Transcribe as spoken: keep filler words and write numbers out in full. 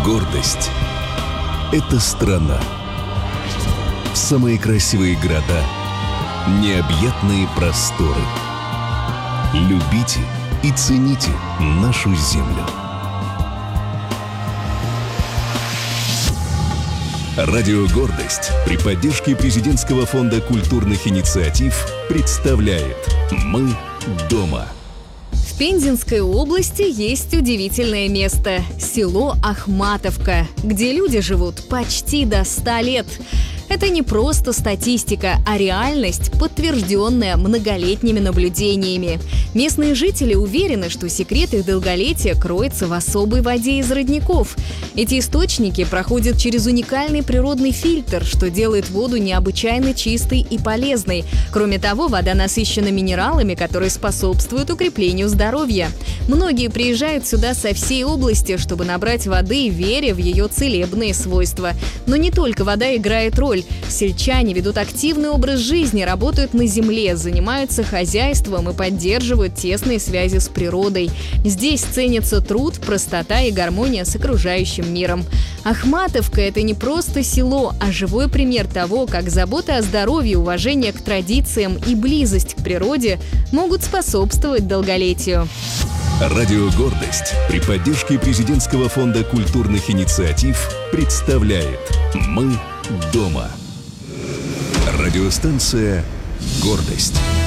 Гордость – это страна. Самые красивые города, необъятные просторы. Любите и цените нашу землю. Радио «Гордость» при поддержке Президентского фонда культурных инициатив представляет «Мы дома». В Пензенской области есть удивительное место – село Ахматовка, где люди живут почти до ста лет. Это не просто статистика, а реальность, подтвержденная многолетними наблюдениями. Местные жители уверены, что секрет их долголетия кроется в особой воде из родников. Эти источники проходят через уникальный природный фильтр, что делает воду необычайно чистой и полезной. Кроме того, вода насыщена минералами, которые способствуют укреплению здоровья. Многие приезжают сюда со всей области, чтобы набрать воды, веря в ее целебные свойства. Но не только вода играет роль. Сельчане ведут активный образ жизни, работают на земле, занимаются хозяйством и поддерживают тесные связи с природой. Здесь ценится труд, простота и гармония с окружающим миром. Ахматовка – это не просто село, а живой пример того, как забота о здоровье, уважение к традициям и близость к природе могут способствовать долголетию. Радио «Гордость» при поддержке Президентского фонда культурных инициатив представляет «Мы дома». Радиостанция «Гордость».